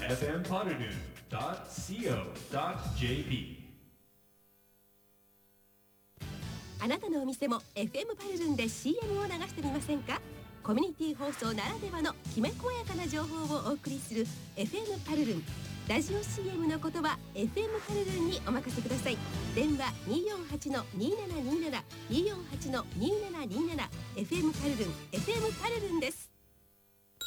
fmpoddernoon.co.jp。 あなたのお店も FM パルルンで CM を流してみませんか？コミュニティ放送ならではのきめ細やかな情報をお送りする FM パルルン。ラジオ CM のことは FM パルルンにお任せください。電話 248-2727 248-2727 FM パルルン FM パルルンです。